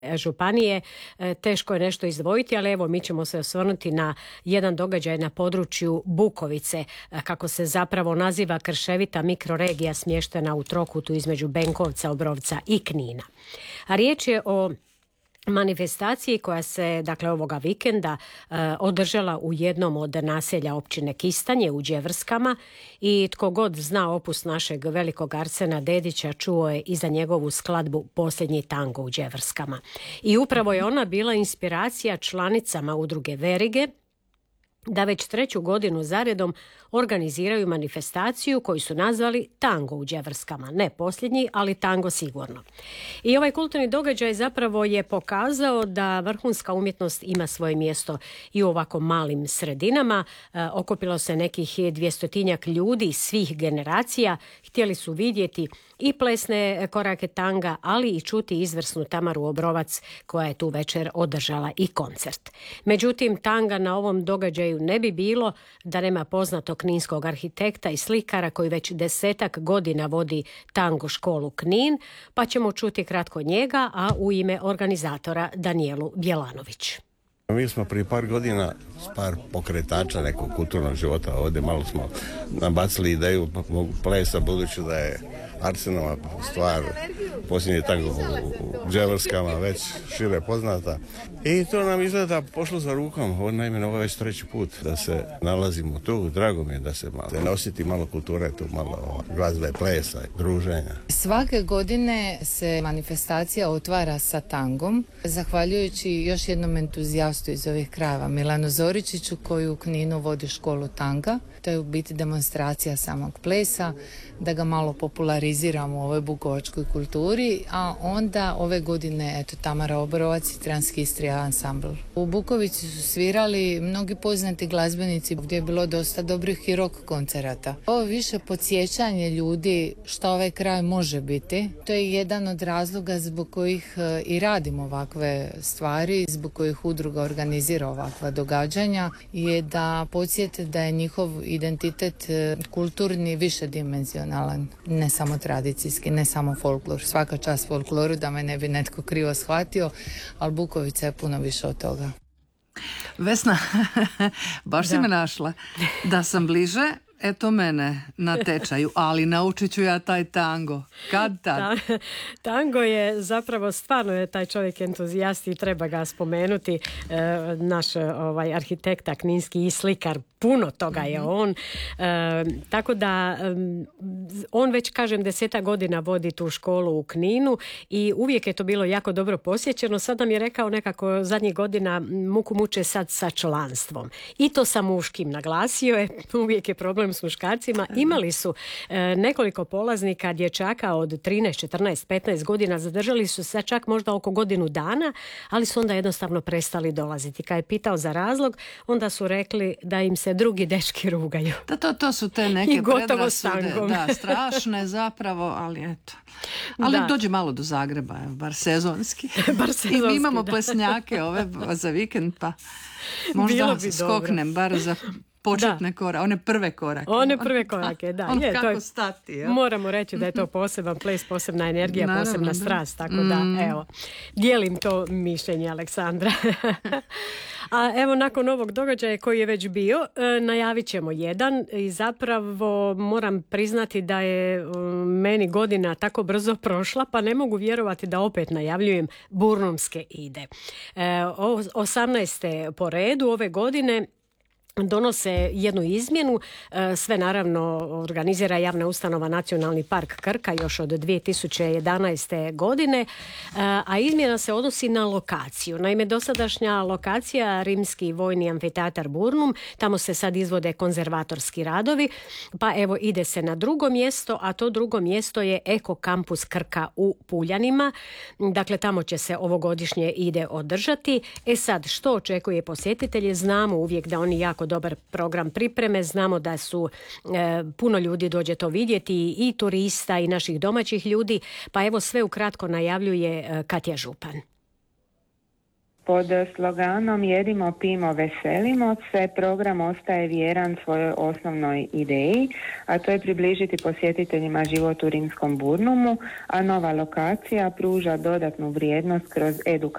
županije, teško je nešto izdvojiti, ali evo mi ćemo se osvrnuti na jedan događaj na području Bukovice, kako se zapravo naziva krševita mikroregija smještena u trokutu između Benkovca, Obrovca i Knina. A riječ je o manifestaciji koja se, dakle, ovoga vikenda održala u jednom od naselja općine Kistanje u Đevrskama i tko god zna opus našeg velikog Arsena Dedića čuo je i za njegovu skladbu Posljednji tango u Đevrskama. I upravo je ona bila inspiracija članicama udruge Verige da već 3. godinu zaredom organiziraju manifestaciju koju su nazvali Tango u Đevrskama. Ne posljednji, ali tango sigurno. I ovaj kulturni događaj zapravo je pokazao da vrhunska umjetnost ima svoje mjesto i u ovako malim sredinama. Okupilo se nekih 200-tinjak ljudi iz svih generacija. Htjeli su vidjeti i plesne korake tanga, ali i čuti izvrsnu Tamaru Obrovac koja je tu večer održala i koncert. Međutim, tanga na ovom događaju ne bi bilo da nema poznatog kninskog arhitekta i slikara koji već 10 godina vodi tango školu Knin, pa ćemo čuti kratko njega, a u ime organizatora Danijelu Bjelanović. Mi smo prije par godina s par pokretača nekog kulturnog života ovdje malo smo nabacili ideju plesa, budući da je Arsenova stvar posljednji tango u Đevrskama već šire poznata. I to nam izgleda pošlo za rukom. Naime, ovo je već 3. put da se nalazimo tu. Drago mi je da se malo osjeti malo kulture, tu malo glazbe, plesa, druženja. Svake godine se manifestacija otvara sa tangom, zahvaljujući još jednom entuzijastu iz ovih krajeva, Milanu Zoričiću, koji u Kninu vodi školu tanga. To je u biti demonstracija samog plesa, da ga malo populariziramo u ovoj bukovačkoj kulturi, a onda ove godine, eto, Tamara Obrovac i Transkistrija ansambl. U Bukovici su svirali mnogi poznati glazbenici, gdje je bilo dosta dobrih i rock koncerata. Ovo više podsjećanje ljudi što ovaj kraj može biti. To je jedan od razloga zbog kojih i radimo ovakve stvari, zbog kojih udruga organizira ovakva događanja, je da podsjete da je njihov identitet kulturni više dimenzionalan, ne samo tradicijski, ne samo folklor. Svaka čast folkloru, da me ne bi netko krivo shvatio, ali Bukovica je puno više od toga. Vesna, baš si me našla. Da sam bliže, eto mene na tečaju, ali naučit ću ja taj tango. Kad tad? Tango je zapravo, stvarno je taj čovjek entuzijast i treba ga spomenuti. Naš arhitekta kninski i slikar, puno toga je on. Tako da on već, kažem, 10 godina vodi tu školu u Kninu i uvijek je to bilo jako dobro posjećeno. Sad nam je rekao nekako zadnjih godina muku muče sad sa članstvom. I to sa muškim, naglasio je. Uvijek je problem s muškarcima. Imali su nekoliko polaznika, dječaka od 13, 14, 15 godina, zadržali su se čak možda oko godinu dana, ali su onda jednostavno prestali dolaziti. Kad je pitao za razlog, onda su rekli da im se drugi dečki rugaju. To su te neke predrasude, da, strašne zapravo, ali eto. Ali dođe malo do Zagreba, bar sezonski. I mi imamo plesnjake ove za vikend, pa možda skoknem bar za početne korake, one prve korake. One prve korake, da. Ono kako stati. Ja? Moramo reći da je to poseban ples, posebna energija, naravno, posebna strast, tako da, evo, dijelim to mišljenje Aleksandra. A evo, nakon ovog događaja koji je već bio, najavit ćemo jedan i zapravo moram priznati da je meni godina tako brzo prošla, pa ne mogu vjerovati da opet najavljujem Burnumske ide. 18. po redu ove godine donose jednu izmjenu, sve naravno organizira javna ustanova Nacionalni park Krka još od 2011. godine, a izmjena se odnosi na lokaciju. Naime, dosadašnja lokacija Rimski vojni amfiteatar Burnum, tamo se sad izvode konzervatorski radovi, pa evo ide se na drugo mjesto, a to drugo mjesto je Eko kampus Krka u Puljanima. Dakle, tamo će se ovogodišnje ide održati. Sad, što očekuje posjetitelje? Znamo uvijek da oni jako dobar program pripreme, znamo da su puno ljudi dođe to vidjeti, i turista i naših domaćih ljudi, pa evo sve ukratko najavljuje Katja Župan. Pod sloganom Jedimo, pimo, veselimo se program ostaje vjeran svojoj osnovnoj ideji, a to je približiti posjetiteljima život u Rimskom Burnumu, a nova lokacija pruža dodatnu vrijednost kroz edukativne